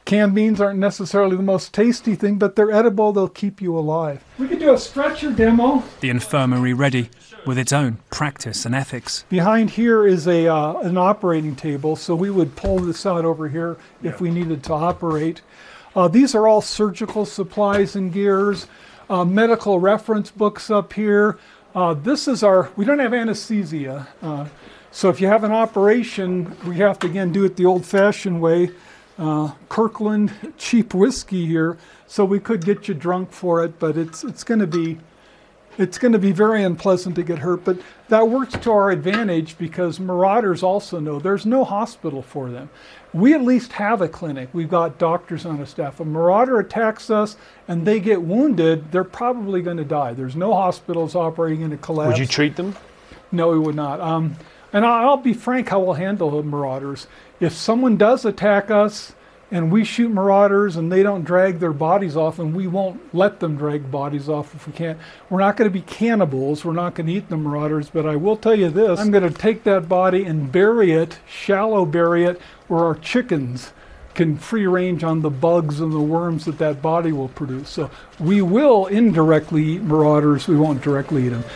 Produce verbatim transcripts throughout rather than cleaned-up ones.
Canned beans aren't necessarily the most tasty thing, but they're edible, they'll keep you alive. We could do a stretcher demo. The infirmary ready, with its own practice and ethics. Behind here is a uh, an operating table, so we would pull this out over here if we needed to operate. Uh, these are all surgical supplies and gears, uh, medical reference books up here. Uh, this is our, we don't have anesthesia, uh, so if you have an operation, we have to again do it the old-fashioned way. Uh, Kirkland cheap whiskey here, so we could get you drunk for it, but it's it's going to be it's going to be very unpleasant to get hurt. But that works to our advantage because marauders also know there's no hospital for them. We at least have a clinic. We've got doctors on our staff. If a marauder attacks us and they get wounded, they're probably going to die. There's no hospitals operating in a collapse. Would you treat them? No, we would not. Um, and I'll be frank how we'll handle marauders. If someone does attack us and we shoot marauders and they don't drag their bodies off, and we won't let them drag bodies off if we can't, we're not going to be cannibals. We're not going to eat the marauders. But I will tell you this, I'm going to take that body and bury it, shallow bury it, where our chickens can free range on the bugs and the worms that that body will produce. So we will indirectly eat marauders. We won't directly eat them.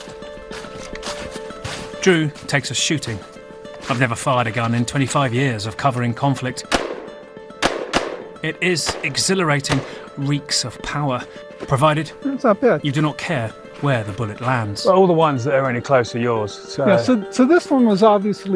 Drew takes us shooting. I've never fired a gun in twenty-five years of covering conflict. It is exhilarating, reeks of power, provided It's not bad. you do not care where the bullet lands. Well, all the ones that are any close are yours. So. Yeah, so, so this one was obviously